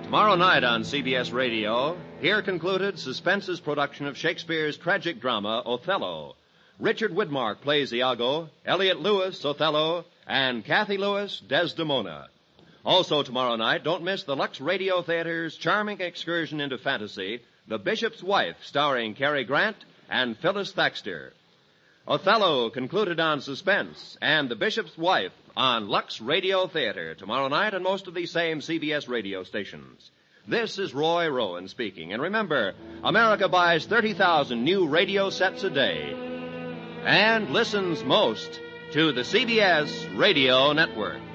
Tomorrow night on CBS Radio, here concluded Suspense's production of Shakespeare's tragic drama, Othello. Richard Widmark plays Iago, Elliot Lewis, Othello, and Kathy Lewis, Desdemona. Also tomorrow night, don't miss the Lux Radio Theater's charming excursion into fantasy, The Bishop's Wife, starring Cary Grant and Phyllis Thaxter. Othello concluded on Suspense, and The Bishop's Wife on Lux Radio Theater tomorrow night on most of these same CBS radio stations. This is Roy Rowan speaking, and remember, America buys 30,000 new radio sets a day and listens most to the CBS Radio Network.